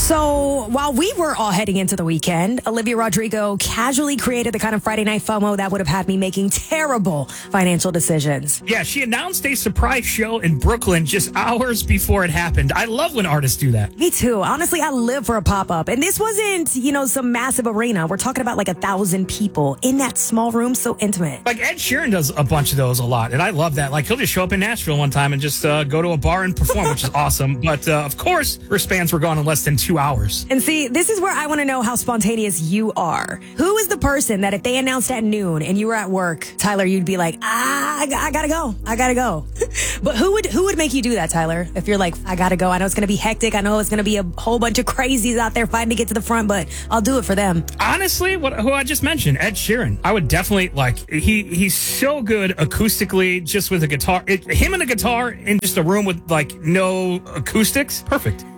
So while we were all heading into the weekend, Olivia Rodrigo casually created the kind of Friday night FOMO that would have had me making terrible financial decisions. Yeah, she announced a surprise show in Brooklyn just hours before it happened. I love when artists do that. Me too. Honestly, I live for a pop-up. And this wasn't, some massive arena. We're talking about like 1,000 people in that small room, so intimate. Like Ed Sheeran does a bunch of those a lot, and I love that. Like he'll just show up in Nashville one time and just go to a bar and perform, which is awesome. But of course, her spans were gone in less than 2 hours. And see, this is where I want to know how spontaneous you are. Who is the person that if they announced at noon and you were at work, Tyler, you'd be like, I gotta go. I gotta go. But who would make you do that, Tyler? If you're like, I gotta go. I know it's going to be hectic. I know it's going to be a whole bunch of crazies out there fighting to get to the front, but I'll do it for them. Honestly, who I just mentioned, Ed Sheeran. I would definitely, he's so good acoustically, just with a guitar. Him and a guitar in just a room with, no acoustics. Perfect.